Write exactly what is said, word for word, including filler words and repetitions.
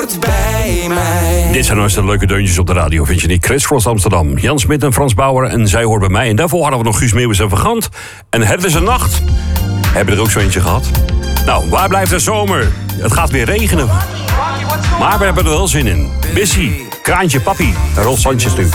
Bij mij. Dit zijn nou eens de leuke deuntjes op de radio, vind je niet? Chris Frost Amsterdam, Jan Smit en Frans Bauer en zij hoort bij mij. En daarvoor hadden we nog Guus Meeuwis en Vergant. En Het is een nacht. Hebben we er ook zo eentje gehad? Nou, waar blijft de zomer? Het gaat weer regenen. Maar we hebben er wel zin in. Bissy, Kraantje Papi en Rolf Sanchez nu.